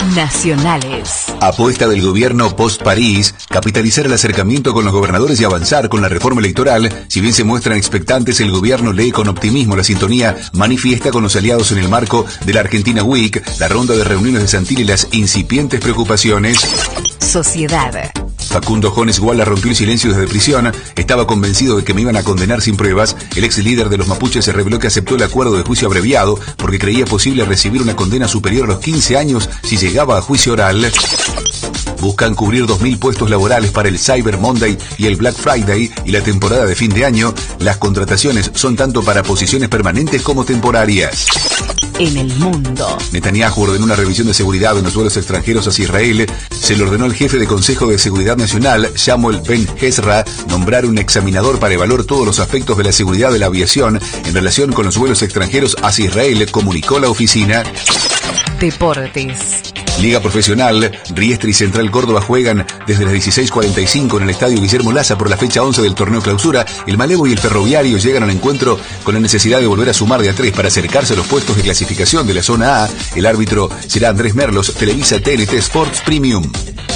nacionales. Apuesta del gobierno post-París, capitalizar el acercamiento con los gobernadores y avanzar con la reforma electoral. Si bien se muestran expectantes, el gobierno lee con optimismo la sintonía manifiesta con los aliados en el marco de la Argentina Week, la ronda de reuniones de Santilli y las incipientes preocupaciones. Sociedad. Facundo Jones Guala rompió el silencio desde prisión. Estaba convencido de que me iban a condenar sin pruebas. El ex líder de los mapuches se reveló que aceptó el acuerdo de juicio abreviado porque creía posible recibir una condena superior a los 15 años si llegaba a juicio oral. Buscan cubrir 2.000 puestos laborales para el Cyber Monday y el Black Friday y la temporada de fin de año. Las contrataciones son tanto para posiciones permanentes como temporarias. En el mundo. Netanyahu ordenó una revisión de seguridad en los vuelos extranjeros hacia Israel. Se le ordenó al jefe de Consejo de Seguridad Nacional, Samuel Ben Hezra, nombrar un examinador para evaluar todos los aspectos de la seguridad de la aviación en relación con los vuelos extranjeros hacia Israel, comunicó la oficina. Deportes. Liga Profesional, Riestra y Central Córdoba juegan desde las 16:45 en el Estadio Guillermo Laza por la fecha 11 del torneo clausura. El Malevo y el Ferroviario llegan al encuentro con la necesidad de volver a sumar de a 3 para acercarse a los puestos de clasificación de la zona A. El árbitro será Andrés Merlos, Televisa TNT Sports Premium.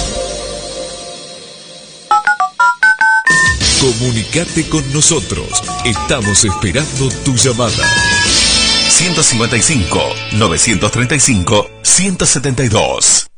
Comunicate con nosotros. Estamos esperando tu llamada. 155 935 172